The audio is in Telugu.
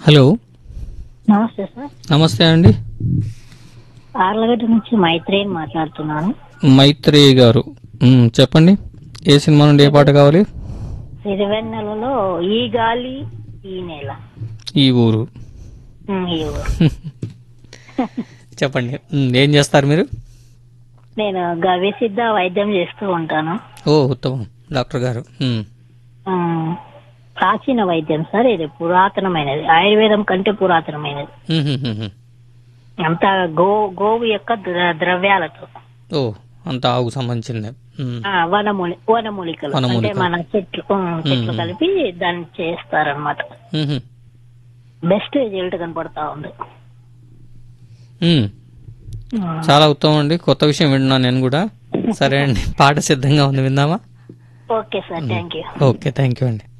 హలో, నమస్తే సార్. నమస్తే అండి. ఆర్లగడ్డ నుంచి మైత్రేయని మాట్లాడుతున్నాను. మైత్రేయి గారు, చెప్పండి, ఏ సినిమా నుండి ఏ పాట కావాలి? సిరివెన్నెలలో ఈ గాలి ఈ నేల. ఈ ఊరు. ఈ ఊరు. చెప్పండి, ఏం చేస్తారు మీరు? నేను గవి సిద్ధ వైద్యం చేస్తూ ఉంటాను. ఓ, ఉత్తమం డాక్టర్ గారు. ప్రాచీన వైద్యం సార్, ఇది పురాతనమైనది, ఆయుర్వేదం కంటే పురాతనమైనది. అంతా గోవు యొక్క ద్రవ్యాలతో. ఓ, అంత ఆవుకు సంబంధించింది. వనమూలికలు అంటే మన చెట్లు కలిపి దాన్ని చేస్తారనమాట. బెస్ట్ రిజల్ట్ కనపడతా ఉంది. చాలా ఉత్తమం అండి, కొత్త విషయం వింటున్నాను నేను కూడా. సరే అండి, పాట సిద్ధంగా ఉంది, విందామా? Okay sir, thank you. Okay, thank you అండి.